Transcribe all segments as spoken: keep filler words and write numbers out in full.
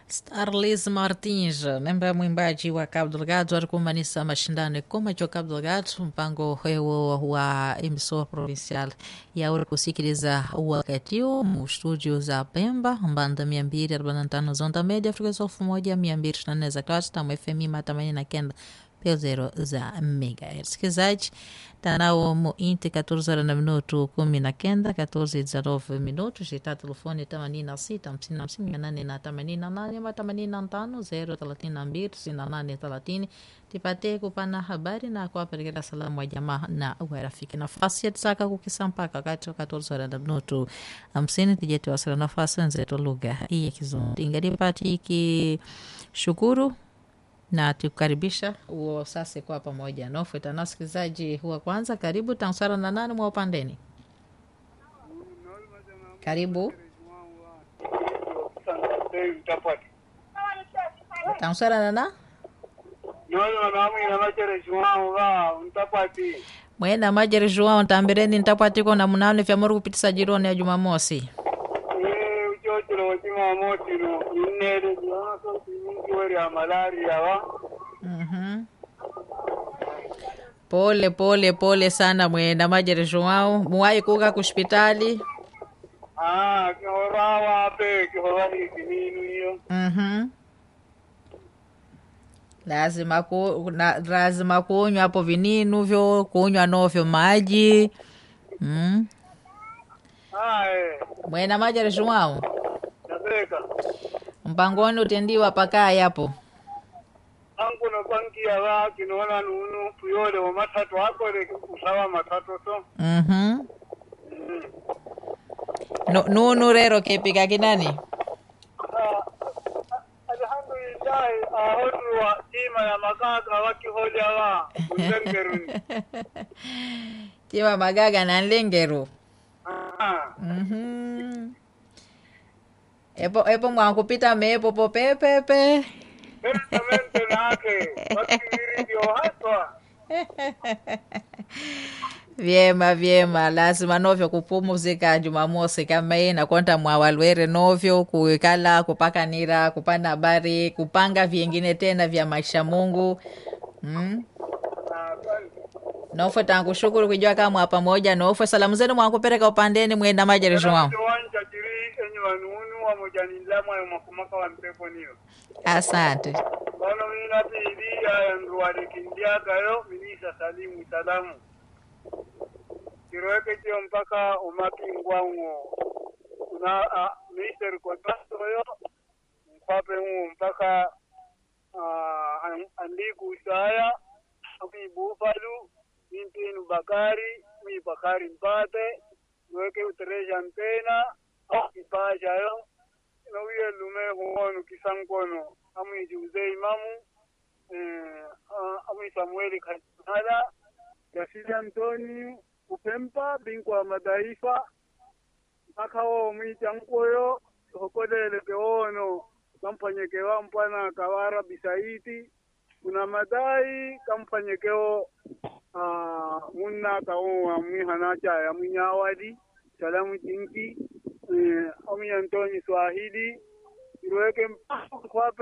Starlis Martins, lembra mwimbaji wa Cabo Delgado alikumanisa mashindano koma cha Cabo Delgado, mpango huo wa emissora provincial ya uri kusikiliza wakati huu mu studio za Pemba mbanda mia mbili arobaini na tano zonda media Afrika sofu moja mia mbili ishirini na nne za klasi tamu F M themanini na kenda pelo zero za megahertz. Sikizaji tanao mu inti quatorze horas na minuto kumi na kenda quatorze dezenove minutos ita telefone themanini na sita hamsini na hamsini mia nane na themanini na nane ama themanini na tano zero thelathini na mbili tisini na nane thelathini tipate kupana habari na kuwapelekea salamu wa jamaa na warafiki. Nafasi ya tsaka kukisampaka kati quatorze horas na minuto hamsini tijeti wasala nafasi nzeto lugha hii ya Kizungu ingalipati ki shukuru na tukaribisha uo sasa kwa pamoja no futa na sikizaji huwa kwanza karibu tansara na nani mwa upandeni karibu tansara na na Nono na mimi na majere juao wa untapati. Mwena majere juao ntambireni ntapati kwa na munane vya moru kupitisa jironi ya Jumamosi. Eh ujojo wa Jumamosi no inere juao so mingi wali ya malaria wa. Mhm. Pole pole pole sana mwena majere juao muwai kuka kushpitali. Ah kwa wa pe kwa ni kininu hiyo. Mhm. Lazima ku na, lazima kunywa hapo vininu vyo kunywa novyo maji. Mm. Ah eh. Mwena maji alishumao. Naseka. Mpangoni utendiwa paka yapo. Angu na banki ya wa kinaona nunu tuyole wa matatu hapo ile usawa matatu so. Mhm. No, nunu rero kepika kinani? Alhamdulillah ahonu wa tima ya magaga wakihoja wa uzengeruni. Tiwa magaga na nlengeru. Ah. Mhm. Epo epo mwakupita mepo po pepepe. Perfectamente nake. Wakiri ndio haswa. Vyema vyema lazima novyo kupumuzika Jumamosi kama hii na konta mwawalwere novyo kuikala kupakanira kupana habari kupanga vingine tena vya maisha Mungu. Mm. Nofwe tangu shukuru kujua kama pamoja nofwe salamu zenu mwakupeleka upandeni mwenda majeresho wao. Tuwanja jiri enyi wanunu wa mojanilama ya makumaka wa mpepo niyo. Asante. Kono mina pili ya nruwade kindia kayo minisa salimu salamu. Kiroeke chio mpaka umaki ngwango. Kuna uh, mister Kotato yo mpape ngu mpaka uh, andiku usaya ami bufalu Mintinu Bakari, mi Bakari Mpate, nueke utreja antena, kipaja yo, na uye lume huonu kisankono, ami juze imamu, eh, ami Samueli Kanada, Yasili Antoni, Upempa, Bingwa Madaifa, mpaka wo mwichankoyo, hokodele keono, kampanyekewa mpana kawara bisaiti, kuna madai kampanyekeo uh, munna kawo mwihanacha ya mwinyawadi salamu jinki eh, ami Antoni Swahili iweke mpakwape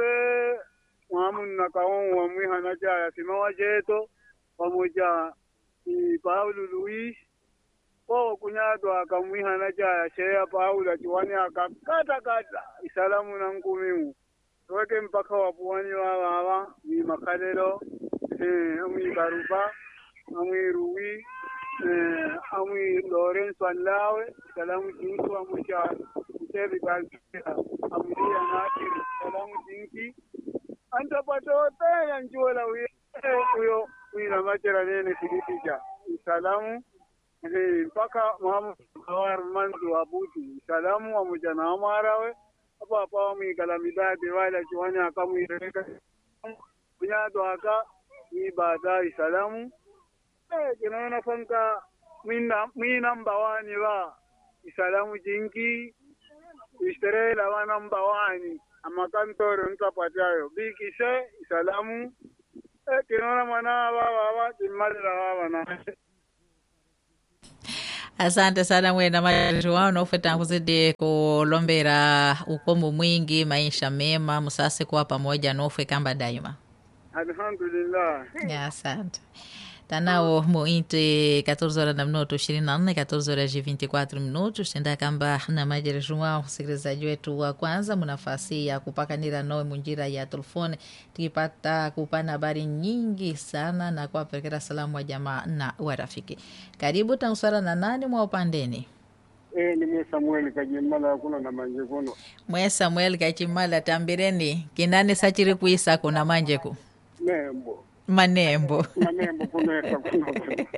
mwamunna kawo mwihanacha ya simawa jeto pamoja ni Paulo Luis kwa kunyadwa akamwihanacha ya Shea Paulo atiwani akakata kata isalamu na nkumimu weke mpaka wapuwani wa wawa ni makalelo eh ami Baruba ami Ruwi eh ami Lorenzo Alawe salamu jinki amusha mtebi balkia amria nakiri salamu jinki anta patote ya njola uye uyo uina machera nene filipija salamu eh mpaka Muhammad Kawar Mandu Abuti salamu amuja na amarawe apa apa mi kalamidade wala kiwanya akamuireka bunyado aka ni baada salamu eh kinaona fanka minna mi namba wani wa salamu jinki isterela wa namba wani ama kantoro ntapatayo bikise salamu eh kinaona mana wa wa wa timala wa na Asante sana mwena majeru wao na ufeta kuzidi kulombera ukomu mwingi maisha mema musase kuwa pamoja na ufe kamba daima. Alhamdulillah. Ya asante. Tanao muinte catorze horas na minuto ishirini na nne, catorze horas e vinte e quatro minutos. Tenda kamba na majeru wao msikilizaji wetu wa kwanza munafasi ya kupakanira nawe munjira ya telefone tukipata kupana habari nyingi sana na kuwapelekea salamu wa jamaa na warafiki. Karibu tanswara na nani mwa upandeni? Eh, ni mwe Samuel Kajimala kuna na manje kuno. Mwe Samuel Kajimala tambireni kinani sachiri kuisa kuna manje ku. Nembo. Manembo. Manembo kuna kuno.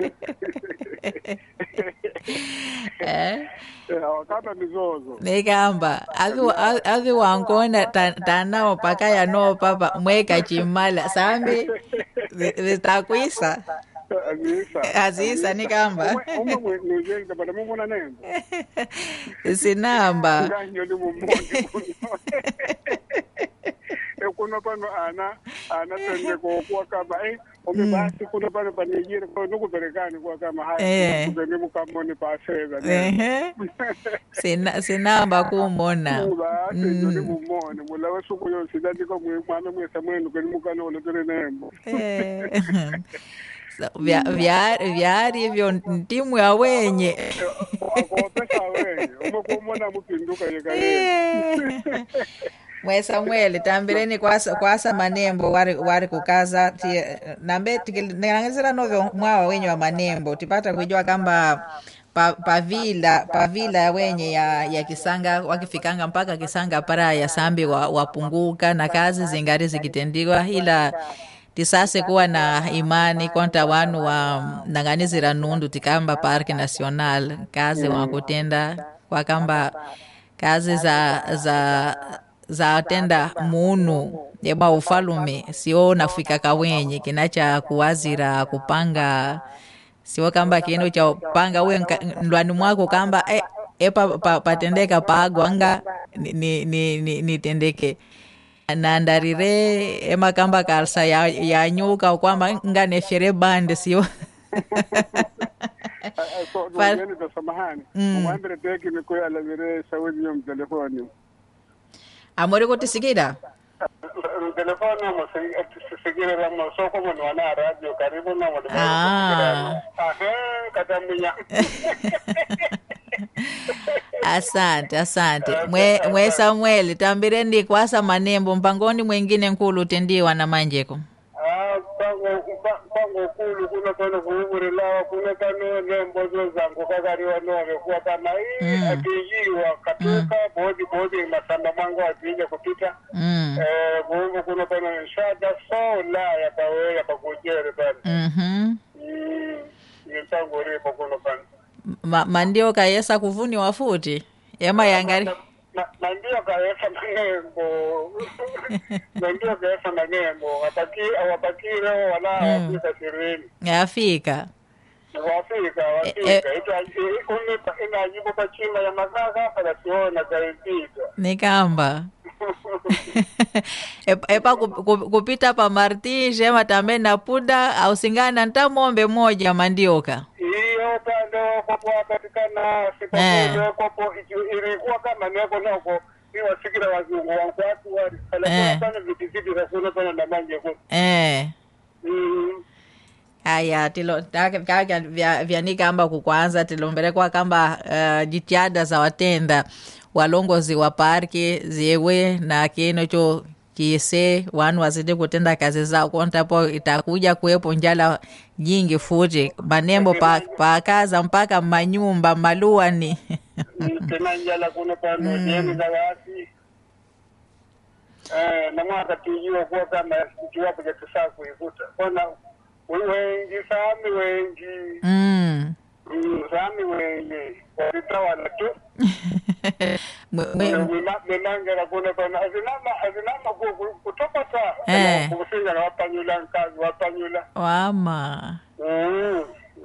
Eh? Wakata mizozo. Nikamba agi agi wangona tanao paka ya no papa mwe Kajimala sambi vitakuisa. Azisa. Azisa nikamba. Umwe mwe njenga bada mumona nembo. Sinamba. Nganyo ni mumoja kuno. Kuna pano ana ana tende ko kwa kama eh ome basi kuna pano panijira kwa nuko berekani kwa kama haya kugene mukamone paseva eh sina sinamba kumona ula tende mumone mula wasuko yo sidadi ko mwe mwana mwe samwenu kene mukano ole tele nembo eh vya vya vyari hivyo timu ya wenye kwa pesa wenye umekumona mpinduka yekaye Mwe Samuel tambireni kwasa kwasa manembo wari wari kukaza ti, nambe tikilangazira novyo mwawa wenye wa manembo tipata kujua kamba pa, pavila pavila wenye ya, ya Kisanga wakifikanga mpaka Kisanga para ya sambi wa, wapunguka na kazi zingari zikitendiwa ila tisase kuwa na imani konta wanu wa nanganizira nundu tikamba Park National kazi mm. wakutenda kwa kamba kazi za za za tenda munu yeba ufalume sio nafika kawenye kinacha kuwazira kupanga sio kamba kiendo cha panga uwe ndwani mwako kamba eh, epa pa, patendeka pagwanga ni, ni, ni, ni, ni tendeke na ndarire ema kamba karsa ya, ya nyuka kwamba ngane fere bande sio so ndio ndio samahani mwambire teki ni kwa alamire saudi yom telefoni amore kutisikira telefoni mo sikira la mo soko mo wana radio karibu na mo ah aha katamunya asante asante mwe mwe Samuel tambireni kwasa manembo mpangoni mwingine nkulu tendiwa na manjeko ah pango pango kulu kuna kana kuhuburi lawa kuna kana nembo zangu kakariwa nove kwa kama hii akijiwa katuka bodi bodi masamba mango akija kupita eh mungu kuna kana nshada so la ya kawe ya pakujere bana mhm ni pango ripo kuna kana Ma, mandio kayesa kuvuni wafuti yama yangari mandio kayesa manembo mandio kayesa manembo wapaki wapakire wala wafika sirini afika wafika wafika ito unipa inajibu kwa chima ya mazaka para siona zaipita nikamba epa kupita pa Martins ema tambe na puda au singana ntamombe moja mandioka iyo pando kwa patikana sipo kwa ilikuwa kama neko noko ni wasikira wazungu wa watu wali ala sana vitizidi rasuna sana na manje kwa eh aya tilo kaka vya vya nikamba kukwanza tilombere kwa kamba uh, jitihada za watenda walongozi wa parki ziewe na kino cho kise wanu wazidi kutenda kazi zao kontapo itakuja kuwepo njala nyingi futi manembo pa, pa kaza mpaka manyumba maluani tena njala kuna pano jeni za wasi eh na mwaka tujua kwa kama tujua kwa kisa kuivuta kona wengi sami wengi mm sami wengi watawala tu Mwenangera kuna pana azinama azinama kutopata kusinga na wapanyula nkazi wapanyula wama mm.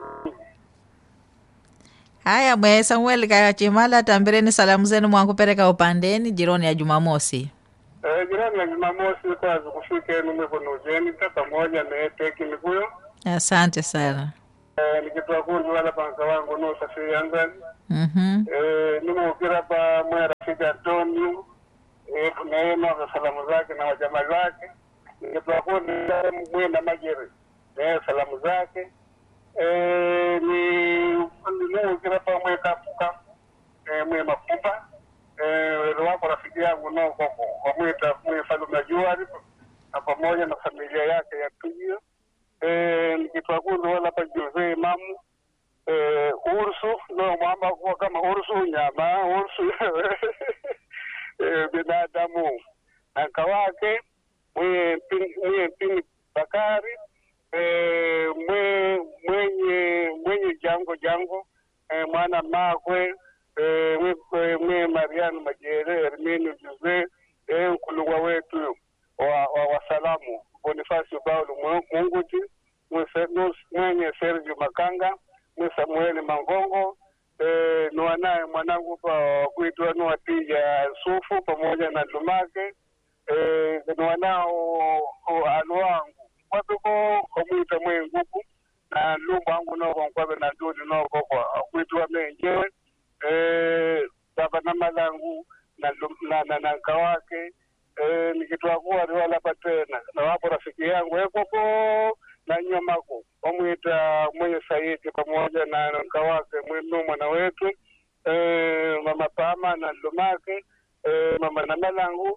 Haya mwe Samuel Kachimala tambireni salamu zenu mwankupeleka upandeni jironi ya Jumamosi eh jironi ya Jumamosi kwa kufika enu mwe kunujeni pamoja na teki mikuyo asante sana eh, nikitoa kundi wala panka wangu no safiri yangu Mhm. eh, nimukira pa mwera fika Antonio eh, neema za salamu zake na wajamaa zake nikitoa kundi mwenda Majere eh, salamu zake eh, ni nimukira pa mweka fuka eh, mwe mafupa eh, wako rafiki yangu no kwa kwa mwita mwe Faluma Juari na pamoja na familia yake ya Tujio eh, nikitoa kundi wala pa Jose Mamu eh, ursu no mwamba kwa kama ursu nyama ursu eh, binadamu anka wake mwe pini, mwe pini Bakari eh, mwe mwenye mwenye jango jango eh, mwana makwe eh, mwe, mwe Mariano Majere Hermino Jose eh, mkulungwa wetu wa, wa, wa salamu Bonifacio Paulo Munguti mwenye Sergio Makanga mwe Samueli Mangongo eh, nuanaye mwanangu pa kuitwa nuatija Sufu pamoja na Lumake eh, nuanao aluangu kwatuko kumwita mwenguku na lumba wangu noko mkwabe na ndudi noko kwa kuitwa menjewe eh, baba na malangu na na na nanka wake eh, nikitoa kuwa wala patena na wapo rafiki yangu ekoko na nyamako wamwita mwenye Saidi pamoja na nanka wake mwenu mwana wetu eh, mama Pama na Lumake eh, mama na malangu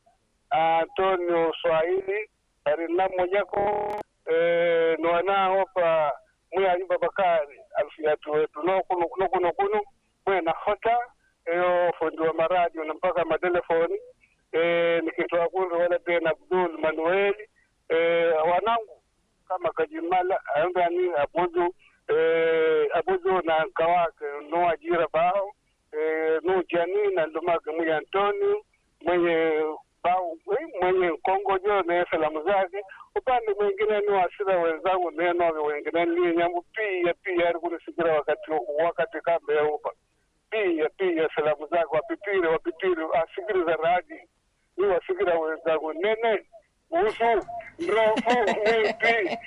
Antonio Swahili arina mojako eh, nuanao pa mwe Ayuba Bakari alfiatu wetu no kuno kuno kuno kuno mwe na hota eyo fundi wa maradio na mpaka matelefoni eh, nikitoa kundi wala tena Abdul Manueli eh, wanangu kama Kajimala angani abudu eh, abudu na kawake no ajira bao eh, no jani na Lumake mwe Antonio mwenye bao mwenye Kongo jo na salamu zake upande mwingine ni wasira wenzangu neno wengine ni nyambu pia pia alikusikia wakati wakati kambe huko pia pia salamu zake wapipire wapipire asikiliza radi ni wasikira wenzangu nene usu ndofu mpi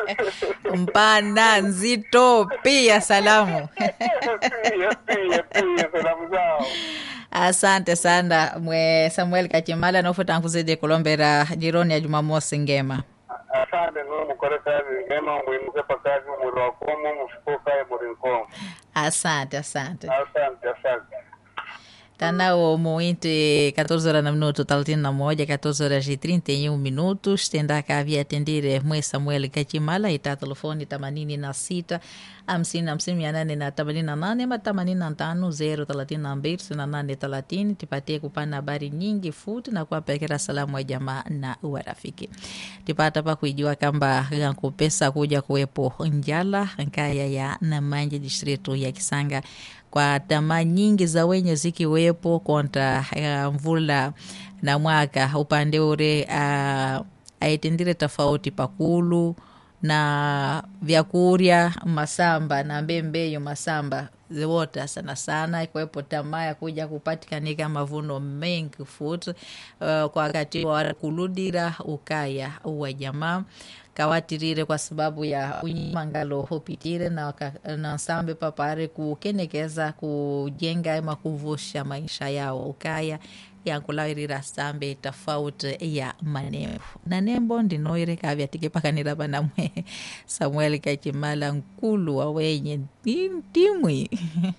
Mpana nzito pia salamu. pia pia pia salamu zao. Asante sana mwe Samuel Kachimala nofuta nkuzidi kulombera jironi ya Jumamosi ngema. Asante no mkorekazi ngema mwinuze pakazi mwirokomo mfukoka ya murinkomo. Asante asante. Asante asante. Tanao mointe catorze horas na minuto thelathini na moja, catorze horas e trinta e um minutos. Tenda kavia atendire mwe Samuel Kachimala ita telefoni themanini na sita hamsini hamsini mia nane na themanini na nane ma themanini na tano zero thelathini na mbili sitini na nane thelathini. Tipatie kupana habari nyingi futi na kuwapelekea salamu ya jamaa na warafiki. Tipata pa kujua kamba ganku pesa kuja kuwepo njala nkaya ya Namanje distrito ya Kisanga kwa tamaa nyingi za wenye zikiwepo konta uh, mvula na mwaka upande ure uh, aitendire tofauti pakulu na vyakuria masamba na mbembeyo masamba ziwota sana sana ikuwepo tamaa ya kuja kupatikanika mavuno mengi futu uh, kwa wakati wa kuludira ukaya uwa jamaa kawatirire kwa sababu ya unyimangalo hopitire na, waka, na sambe papare kukenekeza kujenga ama kuvusha maisha yao ukaya yankulawirira sambe tofauti ya manembo na nembo ndinoire kavya tikipakanira banamwe Samuel Kachimala nkulu wa wenye timwi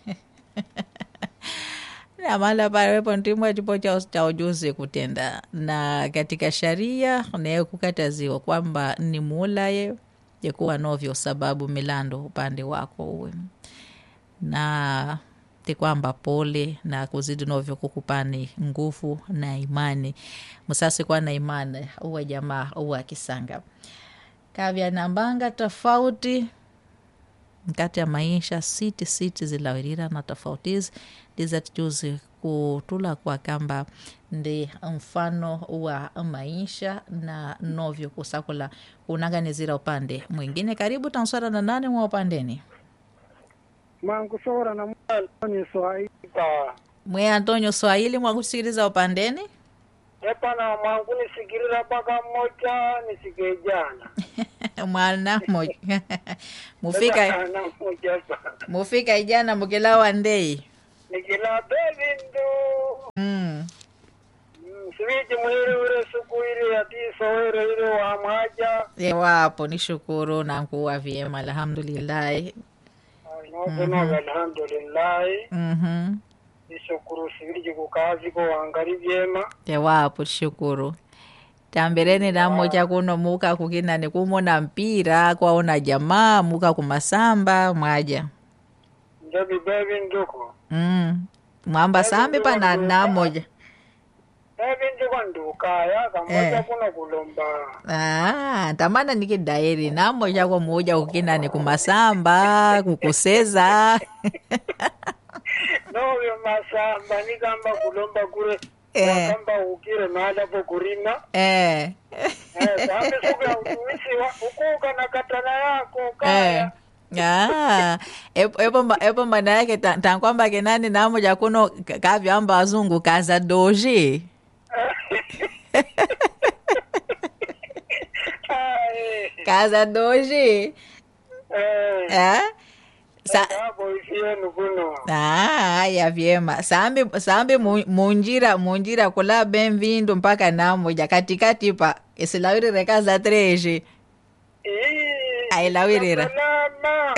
na mala parepo ntimu atipo cha ujuzi kutenda na katika sharia nayo kukataziwa kwamba ni mulaye yekuwa novyo sababu milando upande wako uwe na ti kwamba pole na kuzidi novyo kukupani nguvu na imani musasi kwa na imani uwe jamaa uwe Kisanga kavya nambanga tofauti mkati ya maisha siti siti zilawirira na tofautizi dizatujuzi kutula kwa kamba ndi mfano wa maisha na novyo kusakula unaganizira upande mwingine. Karibu tanswara na nane mwa upandeni Mangu sora na mwani Swahili mwe Antonio Swahili mwa kusikiliza upandeni epana mangu nisikirira paka moja nisikejana mwana moja. Mufika mufika ijana mkilawa ndei. Nikila bevindu. Mm. Swiji mwiri ure suku iri ati soere ire wa maja. Yewapo nishukuru na kuwa vyema alhamdulillah. Nono alhamdulillah. Mhm. Nishukuru swiji kukazi ko angari vyema. Yewapo shukuru. Tambireni na moja kuno muka kukina ni kumona mpira kwaona jamaa muka kumasamba mwaja. Njabi bevinduko. Mm. Mwamba sambi pana na moja. Bevindu kwa ndukaya kamoja eh. Kuna kulomba. Ah, tamana nikidairi na moja kwa moja kukina ni kumasamba, kukuseza. No yo masamba ni kamba kulomba kure. Eh. Kamba ukire maada po kurima. Eh. Eh, sambi suga utuisi wa ukuka na katana yako kaya. Eh. Ah, epo epo epo maana yake tankwamba kenani na moja kuno kavyamba wazungu kaza doji. Kaza doji. Eh. Eh? Sa kuno. Ah, ya vyema. Sambi sambi munjira munjira kula benvindo mpaka na moja katikati pa isilawiri rekaza treje. Eh. Ailawirira. Salama.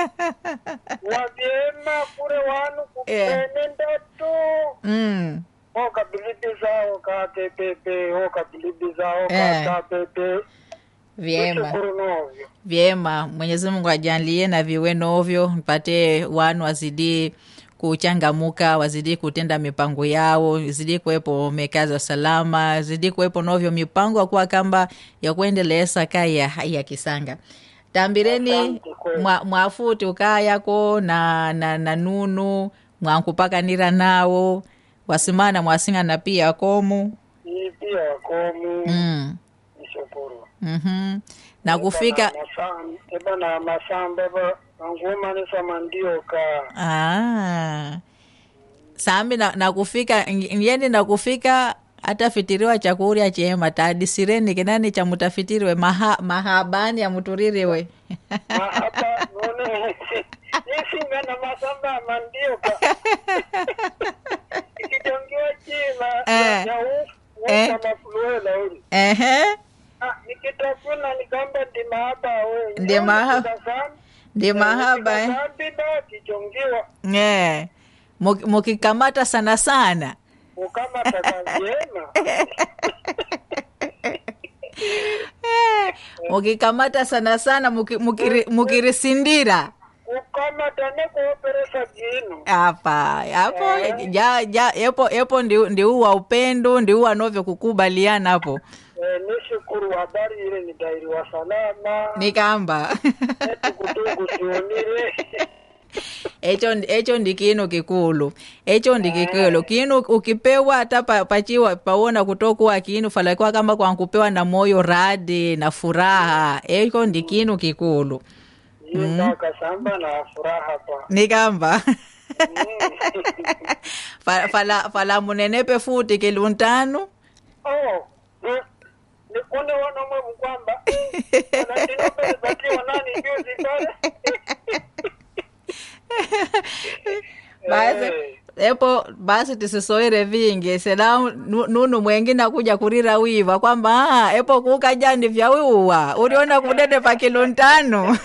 Wavyema kure wanu kupenda tu. Mm. Oka bilibi zao ka tepepe, oka bilibi zao ka tepepe. Vyema. Vyema. Mwenyezi Mungu ajalie na viwe novyo mpate wanu wazidi kuchangamuka, wazidi kutenda mipango yao, zidi kuwepo mekaza salama, zidi kuwepo novyo mipango kwa kamba ya kuendeleza kaya ya kisanga. Tambireni mwa, mwafuti ukaya ko na, na, na nunu, mwankupaka nira nao, wasimana mwasinga na pia komu. Ni pia komu. Mm. Nishukuru. Mhm. Na kufika eba na masamba eba ngoma ni samandio ka. Ah. Sambi na, na kufika ngeni na kufika hata fitiriwa chakuria chema tadi sireni kenani cha mutafitiriwe maha, mahabani ya mutuririwe. Mahaba none yesi ngana masamba mandio ka. Ikitongiwa chima eh. ya ufu eh. Kama fluela uli. Ehe. Ah, nikitafuna nikamba ndi mahaba we. Ndi mahaba. Ndi mahaba eh. Nikitafuna kichongiwa. Eh. Mukikamata sana sana. Mukamata kaziema. Mukikamata sana sana mukiri, mukirisindira. Mukamata neko operesa jino. Hapa, hapo eh. ja ja epo epo ndi ndi uwa upendo, ndi uwa novyo kukubaliana hapo. Eh, nishukuru habari ile ni dairi wa salama. Nikamba. Etu kutungu sionire. Echo echo ndikino kikulu. Echo ndikikulu. Kinu ukipewa hata pa, pachiwa paona kutokuwa kinu falakwa kama kwa kupewa na moyo radi na furaha. Echo ndikino kikulu. Mm. Kasamba na furaha pa. Nikamba. fala fala fala munenepe futi kiluntano. Oh. Nikune wana mwe mkwamba. Anatinope bati wanani juzi pale. Basi epo basi tisisoire vingi sela nunu mwengine kuja kurira wiva kwamba ah epo kuka jandi vya wiwa uliona kudede pa kilo tano.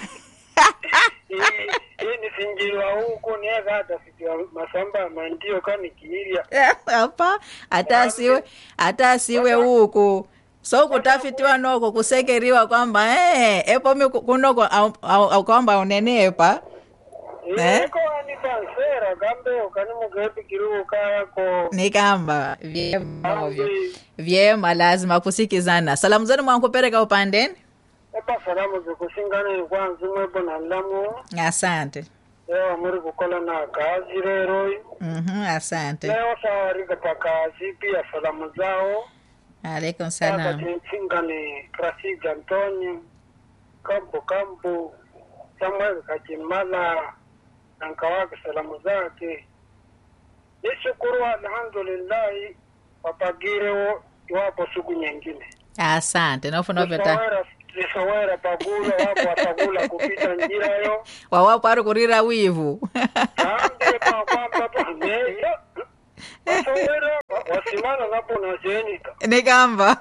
Hii ni sinjirwa huko ni hata sikia masamba mandio kani kiiria. Hapa hata siwe hata siwe huko. So kutafitiwa noko kusekeriwa kwamba eh epo mi kunoko au, au, au kwamba unenepa. Eh ko ani bansera gambe okani mugepi kiruko kako. Nikamba vyema vyema lazima kusikizana. Salamu zenu mwankupeleka upandeni? Eba salamu zikusingana ni kwanza mwebo na lamu. Asante. Leo muri kukola na kazi rero. Mhm, asante. Leo sawari kwa kazi pia salamu zao. Alaikum salam. Tinga ni Krasig Antonio Kampo Kampo Samuel Kajimala nankawaka salamu zake. Nishukuru alhamdulillah wapagire wapo siku nyingine. Asante. Nafu noveta. nisowera pagula wapo atagula kupita njira yo wawapo ari kurira wivu ange pa kwamba pa neyo wasowera wasimana napo na jenika nikamba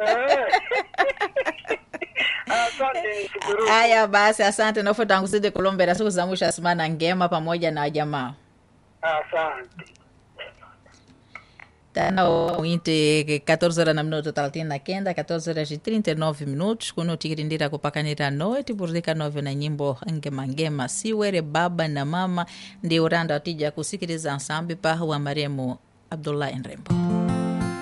asante shukuru. Haya basi, asante nofo tanguside kulombera siku za mwisho asimana ngema pamoja na jamaa. Asante. Tana ointe catorze horas na minuto talatina na kenda, catorze horas e trinta e nove minutos, kuno tikirindira kupakanira noite, purdika nove na nyimbo ngema ngema, siwere baba na mama, ndi uranda atija kusikiriza ansambi pa wa maremo Abdullah Nrembo.